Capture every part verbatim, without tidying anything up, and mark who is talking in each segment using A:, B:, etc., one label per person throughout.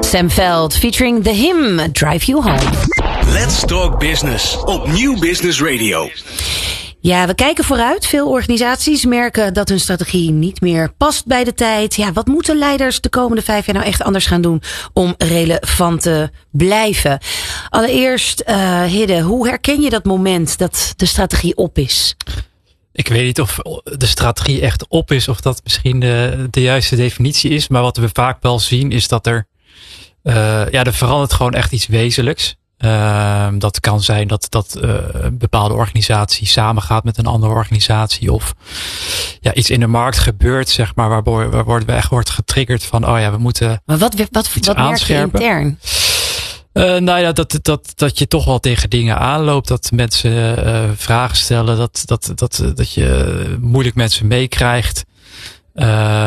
A: Sam Veld featuring The Him, Drive You Home.
B: Let's Talk Business op Nieuw Business Radio.
A: Ja, we kijken vooruit. Veel organisaties merken dat hun strategie niet meer past bij de tijd. Ja, wat moeten leiders de komende vijf jaar nou echt anders gaan doen om relevant te blijven? Allereerst, uh, Hidde, hoe herken je dat moment dat de strategie op is?
C: Ik weet niet of de strategie echt op is of dat misschien de, de juiste definitie is. Maar wat we vaak wel zien is dat er, uh, ja, er verandert gewoon echt iets wezenlijks. Uh, dat kan zijn dat, dat uh, een bepaalde organisatie samengaat met een andere organisatie. Of ja, iets in de markt gebeurt, zeg maar, waardoor, waardoor we echt wordt getriggerd van, oh ja, we moeten
A: Maar wat, wat,
C: iets
A: wat merk je
C: aanscherpen.
A: intern?
C: Uh, nou ja, dat, dat, dat je toch wel tegen dingen aanloopt. Dat mensen uh, vragen stellen. Dat, dat, dat, dat je moeilijk mensen meekrijgt. Uh,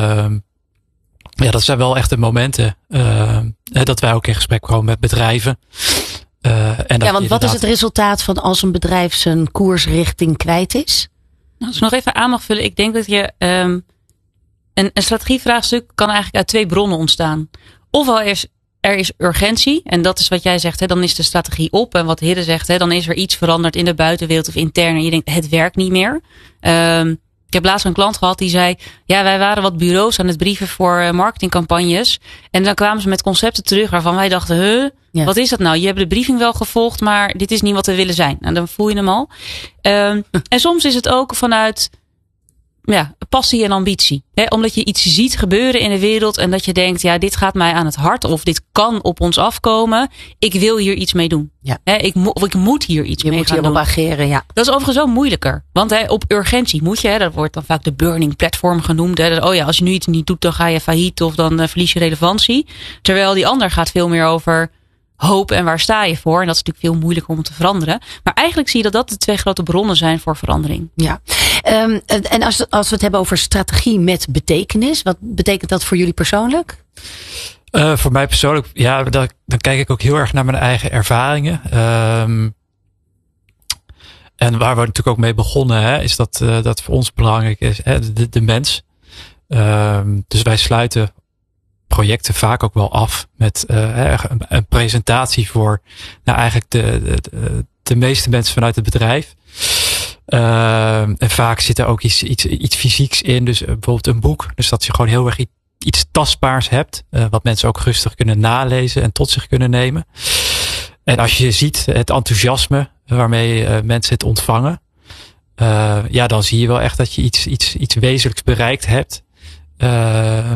C: ja, dat zijn wel echt de momenten. Uh, dat wij ook in gesprek komen met bedrijven. Uh, en
A: ja, want wat is het
C: resultaat...
A: resultaat van als een bedrijf zijn koersrichting kwijt is?
D: Nou, als ik nog even aan mag vullen. Ik denk dat je um, een, een strategievraagstuk kan eigenlijk uit twee bronnen ontstaan. Ofwel is er is urgentie. En dat is wat jij zegt. Hè, dan is de strategie op. En wat Hidde zegt. Hè, dan is er iets veranderd in de buitenwereld of intern. En je denkt, het werkt niet meer. Um, ik heb laatst een klant gehad die zei, ja, wij waren wat bureaus aan het brieven voor marketingcampagnes. En dan kwamen ze met concepten terug waarvan wij dachten, huh, ja. Wat is dat nou? Je hebt de briefing wel gevolgd, maar dit is niet wat we willen zijn. Nou, dan voel je hem al. Um, en soms is het ook vanuit ja, passie en ambitie. He, omdat je iets ziet gebeuren in de wereld en dat je denkt, ja, dit gaat mij aan het hart of dit kan op ons afkomen. Ik wil hier iets mee doen.
A: Ja.
D: He, ik, mo- of ik moet hier iets
A: je
D: mee
A: moet
D: gaan
A: hierop
D: doen.
A: ageren, ja.
D: Dat is overigens zo moeilijker. Want he, op urgentie moet je, he, dat wordt dan vaak de burning platform genoemd. He, dat, oh ja, als je nu iets niet doet, dan ga je failliet of dan uh, verlies je relevantie. Terwijl die ander gaat veel meer over hoop en waar sta je voor. En dat is natuurlijk veel moeilijker om te veranderen. Maar eigenlijk zie je dat dat de twee grote bronnen zijn voor verandering.
A: Ja. Um, en als, als we het hebben over strategie met betekenis. Wat betekent dat voor jullie persoonlijk?
C: Uh, voor mij persoonlijk, ja, dan, dan kijk ik ook heel erg naar mijn eigen ervaringen. Um, en waar we natuurlijk ook mee begonnen, hè, is dat, uh, dat voor ons belangrijk is, hè, de, de mens. Um, dus wij sluiten projecten vaak ook wel af met uh, een, een presentatie voor nou, eigenlijk de, de, de meeste mensen vanuit het bedrijf. Uh, en vaak zit er ook iets, iets, iets fysieks in. Dus uh, bijvoorbeeld een boek. Dus dat je gewoon heel erg iets, iets tastbaars hebt. Uh, wat mensen ook rustig kunnen nalezen en tot zich kunnen nemen. En als je ziet het enthousiasme waarmee uh, mensen het ontvangen. Uh, ja, dan zie je wel echt dat je iets, iets, iets wezenlijks bereikt hebt. Uh,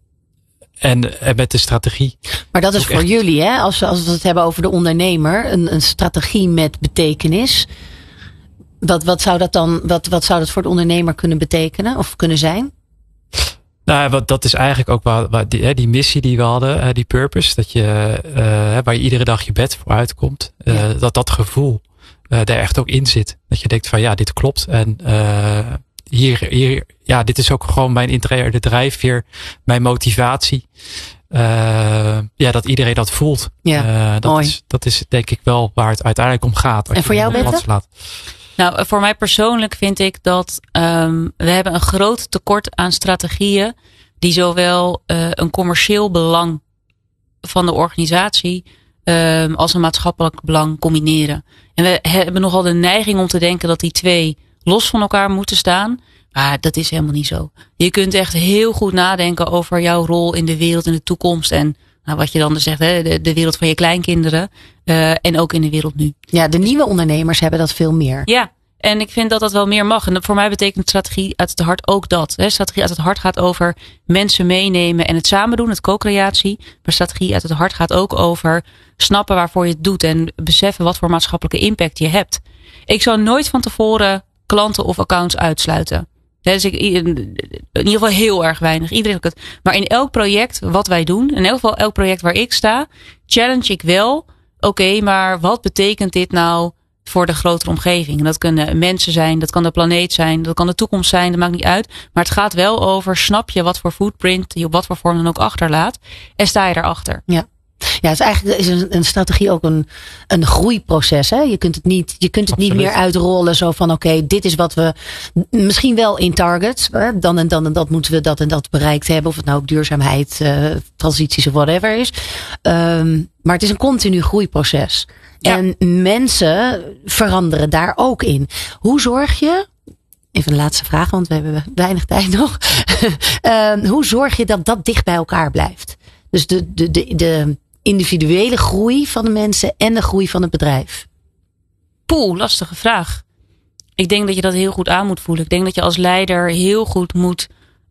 C: En, en met de strategie.
A: Maar dat is voor echt jullie, hè? Als, als we het hebben over de ondernemer. Een, een strategie met betekenis. Wat, wat zou dat dan, wat, wat zou dat voor de ondernemer kunnen betekenen? Of kunnen zijn?
C: Nou, wat, dat is eigenlijk ook waar, waar die, die missie die we hadden. Die purpose. Dat je, uh, waar je iedere dag je bed voor uitkomt. Uh, ja. Dat dat gevoel uh, daar echt ook in zit. Dat je denkt van ja, dit klopt. En uh, Hier, hier, ja, dit is ook gewoon mijn interne drijfveer, mijn motivatie. Uh, ja, dat iedereen dat voelt.
A: Ja,
C: uh, dat,
A: mooi.
C: is, dat is denk ik wel waar het uiteindelijk om gaat.
A: En voor jou, Bette?
D: Nou, voor mij persoonlijk vind ik dat um, we hebben een groot tekort aan strategieën die zowel uh, een commercieel belang van de organisatie um, als een maatschappelijk belang combineren. En we hebben nogal de neiging om te denken dat die twee los van elkaar moeten staan. Maar dat is helemaal niet zo. Je kunt echt heel goed nadenken over jouw rol in de wereld in de toekomst. En nou, wat je dan zegt, hè, de, de wereld van je kleinkinderen. Uh, en ook in de wereld nu.
A: Ja, de nieuwe ondernemers hebben dat veel meer.
D: Ja, en ik vind dat dat wel meer mag. En voor mij betekent strategie uit het hart ook dat. Hè. Strategie uit het hart gaat over mensen meenemen en het samen doen. Het co-creatie. Maar strategie uit het hart gaat ook over snappen waarvoor je het doet. En beseffen wat voor maatschappelijke impact je hebt. Ik zou nooit van tevoren klanten of accounts uitsluiten. Dus ik, in ieder geval heel erg weinig. Iedereen het. Maar in elk project wat wij doen, in elk geval elk project waar ik sta, challenge ik wel. Oké, okay, maar wat betekent dit nou voor de grotere omgeving? En dat kunnen mensen zijn, dat kan de planeet zijn, dat kan de toekomst zijn, dat maakt niet uit. Maar het gaat wel over, snap je wat voor footprint je op wat voor vorm dan ook achterlaat? En sta je daarachter?
A: Ja. Ja, het is eigenlijk is een, een strategie ook een, een groeiproces. Hè? Je kunt het niet, je kunt het niet meer uitrollen zo van oké, okay, dit is wat we misschien wel in target. Hè? Dan en dan en dat moeten we dat en dat bereikt hebben. Of het nou ook duurzaamheid, uh, transities of whatever is. Um, maar het is een continu groeiproces. Ja. En mensen veranderen daar ook in. Hoe zorg je... Even een laatste vraag, want we hebben weinig tijd nog. uh, hoe zorg je dat dat dicht bij elkaar blijft? Dus de, de, de, de individuele groei van de mensen en de groei van het bedrijf.
D: Poeh, lastige vraag. Ik denk dat je dat heel goed aan moet voelen. Ik denk dat je als leider heel goed moet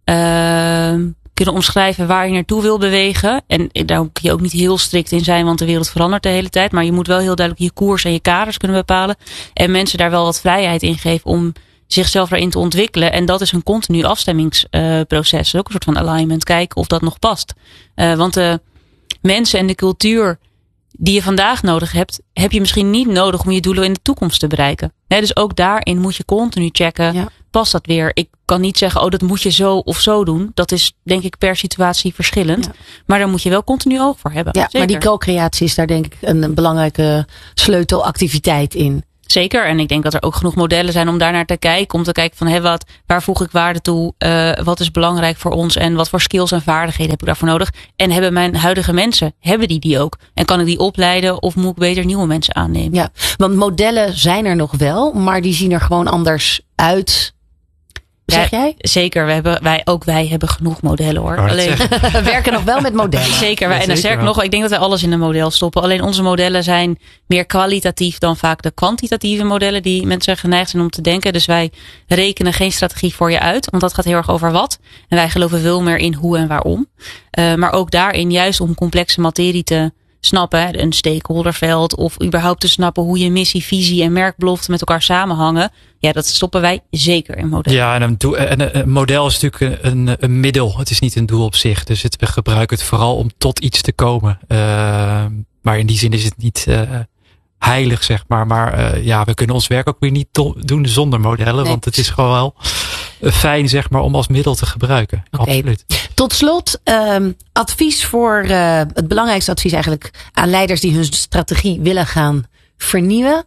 D: uh, kunnen omschrijven waar je naartoe wil bewegen. En daar moet je ook niet heel strikt in zijn, want de wereld verandert de hele tijd. Maar je moet wel heel duidelijk je koers en je kaders kunnen bepalen. En mensen daar wel wat vrijheid in geven om zichzelf daarin te ontwikkelen. En dat is een continu afstemmingsproces. Uh, ook een soort van alignment. Kijken of dat nog past. Uh, want de mensen en de cultuur die je vandaag nodig hebt, heb je misschien niet nodig om je doelen in de toekomst te bereiken. He, dus ook daarin moet je continu checken. Ja. Past dat weer? Ik kan niet zeggen, oh, dat moet je zo of zo doen. Dat is denk ik per situatie verschillend. Ja. Maar daar moet je wel continu oog voor hebben.
A: Ja, Zeker. Maar die co-creatie is daar denk ik een belangrijke sleutelactiviteit in.
D: Zeker. En ik denk dat er ook genoeg modellen zijn om daar naar te kijken. Om te kijken van, hé, wat, waar voeg ik waarde toe? Uh, wat is belangrijk voor ons? En wat voor skills en vaardigheden heb ik daarvoor nodig? En hebben mijn huidige mensen, hebben die die ook? En kan ik die opleiden of moet ik beter nieuwe mensen aannemen?
A: Ja, want modellen zijn er nog wel, maar die zien er gewoon anders uit. Zeg jij?
D: Ja, zeker. We hebben, wij, ook wij hebben genoeg modellen hoor.
A: Oh, Alleen, we werken nog wel met modellen.
D: Zeker. Wij, ja, en dan zeg ik nog, ik denk dat wij alles in een model stoppen. Alleen onze modellen zijn meer kwalitatief dan vaak de kwantitatieve modellen die mensen geneigd zijn om te denken. Dus wij rekenen geen strategie voor je uit. Want dat gaat heel erg over wat. En wij geloven veel meer in hoe en waarom. Uh, maar ook daarin juist om complexe materie te snappen, een stakeholderveld of überhaupt te snappen hoe je missie, visie en merkbelofte met elkaar samenhangen. Ja, dat stoppen wij zeker in modellen.
C: Ja, en een, doel, en een model is natuurlijk een, een middel. Het is niet een doel op zich. Dus het, we gebruiken het vooral om tot iets te komen. Uh, maar in die zin is het niet uh, heilig, zeg maar. Maar uh, ja, we kunnen ons werk ook weer niet to- doen zonder modellen. Nee. Want het is gewoon wel fijn, zeg maar, om als middel te gebruiken. Okay. Absoluut.
A: Tot slot, um, advies voor uh, het belangrijkste advies eigenlijk aan leiders die hun strategie willen gaan vernieuwen.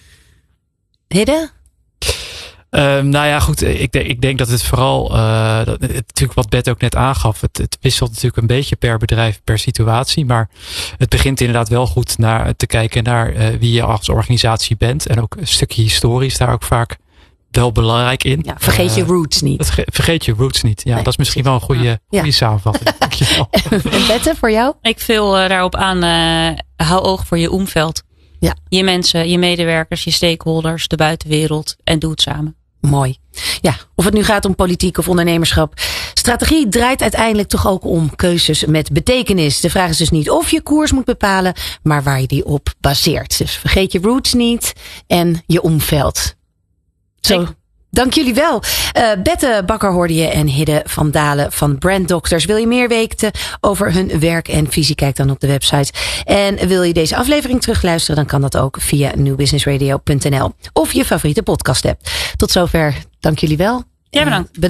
A: Hidde?
C: Um, nou ja, goed. Ik, de, ik denk dat het vooral, uh, dat, het, natuurlijk wat Bette ook net aangaf. Het, het wisselt natuurlijk een beetje per bedrijf, per situatie. Maar het begint inderdaad wel goed naar te kijken naar uh, wie je als organisatie bent. En ook een stukje historie is daar ook vaak wel belangrijk in.
A: Ja, vergeet je roots niet.
C: Dat, vergeet je roots niet. Ja, nee, dat is misschien wel een goede, ja. goede ja. samenvatting. Dankjewel.
A: En Bette, voor jou?
D: Ik vul uh, daarop aan, uh, hou oog voor je omveld. Ja. Je mensen, je medewerkers, je stakeholders, de buitenwereld en doe het samen.
A: Mooi. Ja, of het nu gaat om politiek of ondernemerschap. Strategie draait uiteindelijk toch ook om keuzes met betekenis. De vraag is dus niet of je koers moet bepalen, maar waar je die op baseert. Dus vergeet je roots niet en je omveld. Zo. Dank jullie wel. Uh, Bette Bakker hoorde je en Hidde van Dalen van Brand Doctors. Wil je meer weten over hun werk en visie? Kijk dan op de website. En wil je deze aflevering terugluisteren? Dan kan dat ook via new business radio punt n l of je favoriete podcast app. Tot zover. Dank jullie wel.
D: Ja, bedankt.